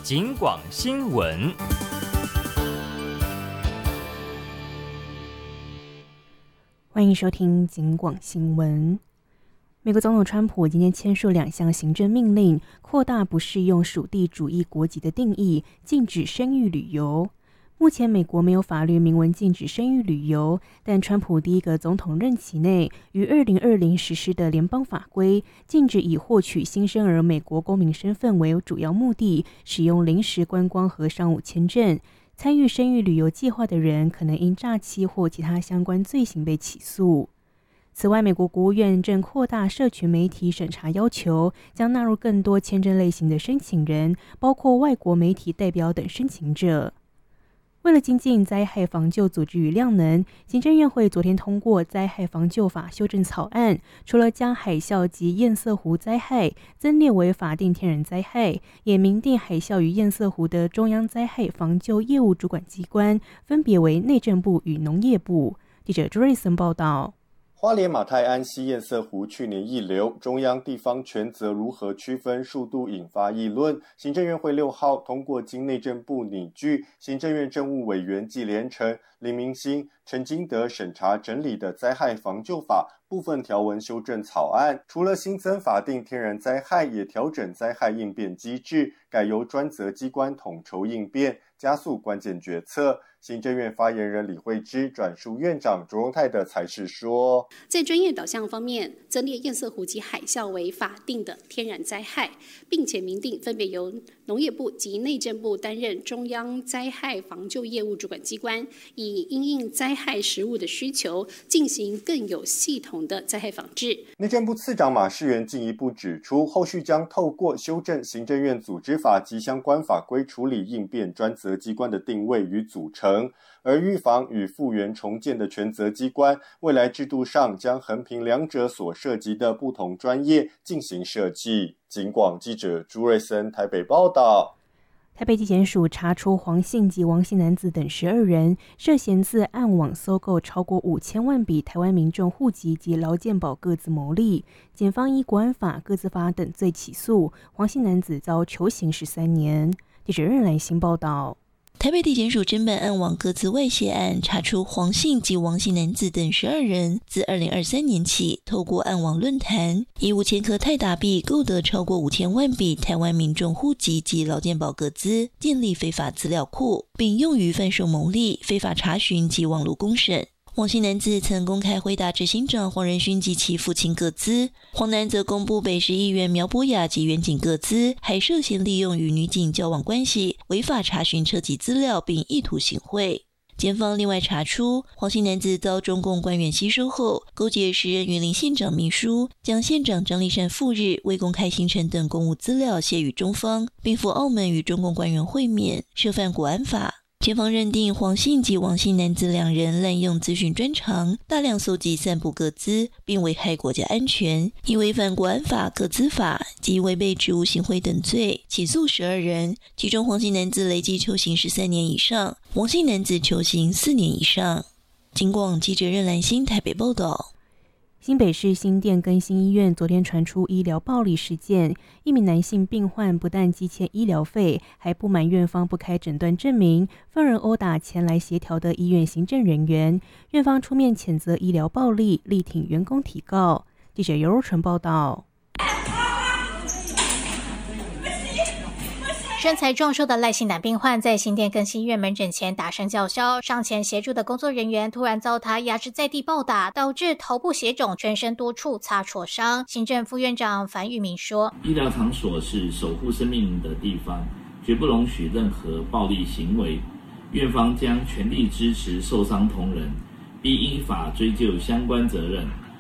警广新闻。 欢迎收听警广新闻。美国总统川普今天签署2项行政命令，扩大不适用属地主义国籍的定义，禁止生育旅游。目前美国没有法律明文禁止生育旅游，但川普第一个总统任期内于2020实施的联邦法规，禁止以获取新生儿美国公民身份为主要目的，使用临时观光和商务签证。参与生育旅游计划的人可能因诈欺或其他相关罪行被起诉。此外，美国国务院正扩大社群媒体审查要求，将纳入更多签证类型的申请人，包括外国媒体代表等申请者。为了精进灾害防救组织与量能，行政院会昨天通过灾害防救法修正草案，除了将海啸及堰塞湖灾害增列为法定天然灾害，也明定海啸与堰塞湖的中央灾害防救业务主管机关分别为内政部与农业部。记者朱瑞森报道。 花莲马太安溪堰塞湖去年溢流，中央地方权责如何区分数度引发议论。行政院会6号通过经内政部拟具行政院政务委员纪连成、林明兴、陈金德审查整理的灾害防救法部分条文修正草案，除了新增法定天然灾害，也调整灾害应变机制，改由专责机关统筹应变，加速关键决策。行政院发言人李惠芝转述院长卓荣泰的裁示说， 在专业导向方面，增列堰塞湖及海啸为法定的天然灾害，并且明定分别由农业部及内政部担任中央灾害防救业务主管机关，以因应灾害实务的需求，进行更有系统的灾害防治。 内政部次长马世元进一步指出，后续将透过修正行政院组织法及相关法规处理应变专责机关的定位与组成，而预防与复原重建的权责机关，未来制度上将横平两者所涉及的不同专业进行设计。警广记者朱瑞森台北报道。 台北地检署查出黄姓及王姓男子等12人涉嫌自暗网搜购超过5000万笔台湾民众户籍及劳健保各自牟利，检方依国安法、个资法等罪起诉，黄姓男子遭囚刑13年。记者任兰新报道。 台北地检署侦办暗网个资外泄案，查出黄姓及王姓男子等12人，自2023年起，透过暗网论坛，以5000颗泰达币购得超过5000万笔台湾民众户籍及劳健保个资，建立非法资料库，并用于贩售牟利、非法查询及网络公审。黄姓男子曾公开回答执行长黄仁勋及其父亲个资，黄男则公布北市议员苗博雅及远景个资，还涉嫌利用与女警交往关系，违法查询车籍资料，并意图行贿。检方另外查出，黄姓男子遭中共官员吸收后，勾结时任云林县长秘书，将县长张立善赴日未公开行程等公务资料泄予中方，并赴澳门与中共官员会面，涉犯国安法。检方认定黄姓及王姓男子2人滥用资讯专长，大量搜集散布个资，并危害国家安全，以违反国安法、个资法及违背职务行贿等罪，起诉12人，其中黄姓男子累计囚刑13年以上，王姓男子囚刑4年以上。警广记者任兰心台北报道。 新北市新店更新医院昨天传出医疗暴力事件，一名男性病患不但积欠医疗费，还不满院方不开诊断证明，愤而殴打前来协调的医院行政人员。院方出面谴责医疗暴力，力挺员工提告。记者尤若纯报道。 身材壮硕的赖姓男病患在新店更新医院门诊前大声叫嚣，上前协助的工作人员突然遭他压制在地暴打，导致头部血肿，全身多处擦挫伤。行政副院长樊玉明说， 医疗场所是守护生命的地方，绝不容许任何暴力行为。院方将全力支持受伤同仁，并依法追究相关责任。